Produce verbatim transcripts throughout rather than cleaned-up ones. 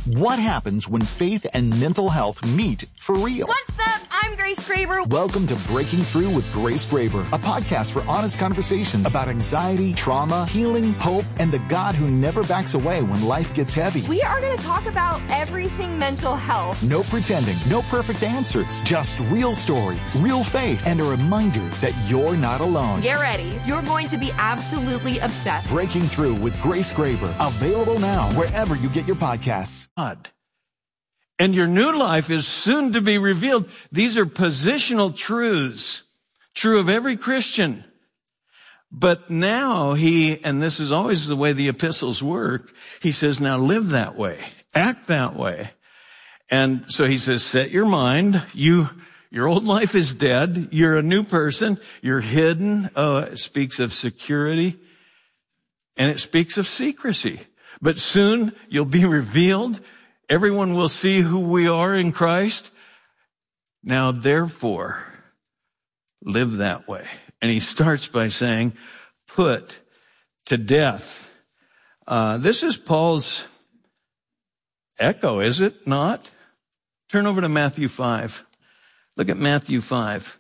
What happens when faith and mental health meet for real? What's up? I'm Grace Graber. Welcome to Breaking Through with Grace Graber, a podcast for honest conversations about anxiety, trauma, healing, hope, and the God who never backs away when life gets heavy. We are going to talk about everything mental health. No pretending, no perfect answers, just real stories, real faith, and a reminder that you're not alone. Get ready. You're going to be absolutely obsessed. Breaking Through with Grace Graber, available now wherever you get your podcasts. God. And your new life is soon to be revealed. These are positional truths, true of every Christian. But now he, and this is always the way the epistles work, he says, now live that way, act that way. And so he says, set your mind. You, your old life is dead. You're a new person. You're hidden. Oh, it speaks of security and it speaks of secrecy. But soon you'll be revealed. Everyone will see who we are in Christ. Now, therefore, live that way. And he starts by saying, put to death. Uh, this is Paul's echo, is it not? Turn over to Matthew five. Look at Matthew five.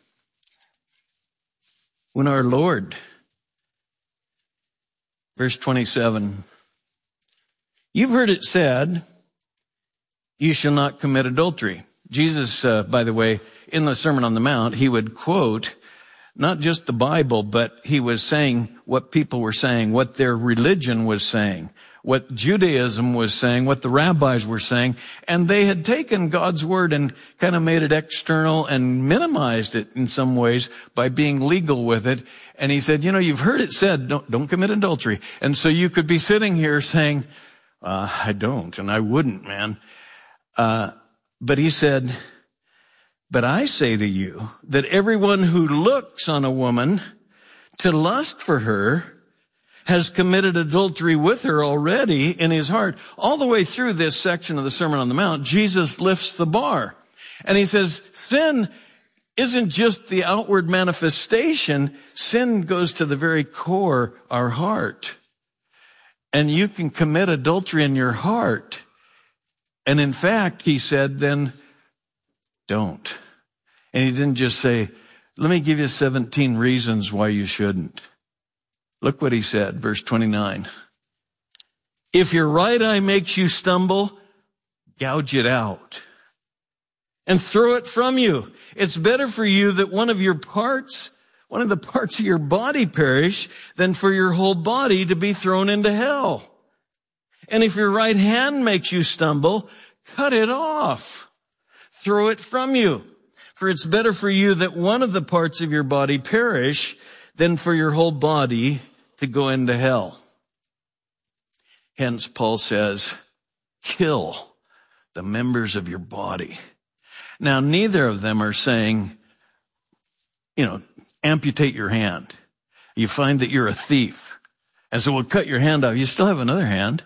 When our Lord, verse twenty-seven, you've heard it said, you shall not commit adultery. Jesus, uh, by the way, in the Sermon on the Mount, he would quote not just the Bible, but he was saying what people were saying, what their religion was saying, what Judaism was saying, what the rabbis were saying. And they had taken God's word and kind of made it external and minimized it in some ways by being legal with it. And he said, you know, you've heard it said, don't, don't commit adultery. And so you could be sitting here saying, uh, I don't, and I wouldn't, man. Uh, but he said, but I say to you that everyone who looks on a woman to lust for her has committed adultery with her already in his heart. All the way through this section of the Sermon on the Mount, Jesus lifts the bar. And he says, sin isn't just the outward manifestation. Sin goes to the very core, our heart. And you can commit adultery in your heart. And in fact, he said, then don't. And he didn't just say, let me give you seventeen reasons why you shouldn't. Look what he said, verse twenty-nine. If your right eye makes you stumble, gouge it out and throw it from you. It's better for you that one of your parts, one of the parts of your body perish than for your whole body to be thrown into hell. And if your right hand makes you stumble, cut it off. Throw it from you. For it's better for you that one of the parts of your body perish than for your whole body to go into hell. Hence, Paul says, kill the members of your body. Now, neither of them are saying, you know, amputate your hand. You find that you're a thief. And so we'll cut your hand off. You still have another hand.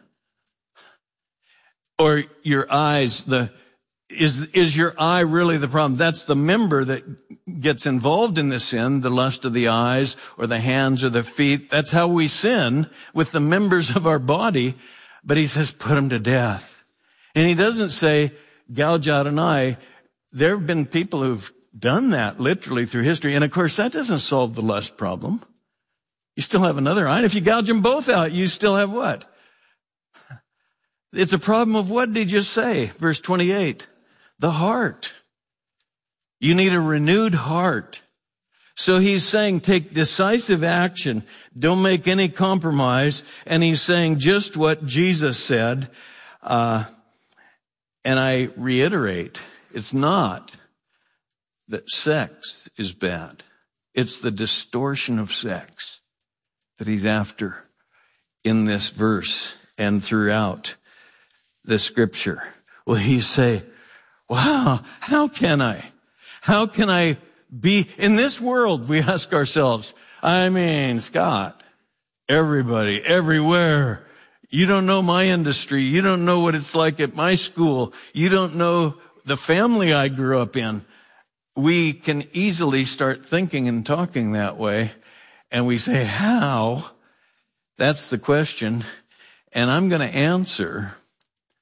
Or your eyes, the, is, is your eye really the problem? That's the member that gets involved in the sin, the lust of the eyes or the hands or the feet. That's how we sin with the members of our body. But he says, put them to death. And he doesn't say, gouge out an eye. There have been people who've done that literally through history. And of course, that doesn't solve the lust problem. You still have another eye. And if you gouge them both out, you still have what? It's a problem of what did he just say? Verse twenty-eight, the heart. You need a renewed heart. So he's saying take decisive action. Don't make any compromise. And he's saying just what Jesus said. Uh, and I reiterate, it's not that sex is bad. It's the distortion of sex that he's after in this verse and throughout the scripture. Well, you say, wow, how can I? How can I be in this world? We ask ourselves, I mean, Scott, everybody, everywhere. You don't know my industry. You don't know what it's like at my school. You don't know the family I grew up in. We can easily start thinking and talking that way. And we say, how? That's the question. And I'm going to answer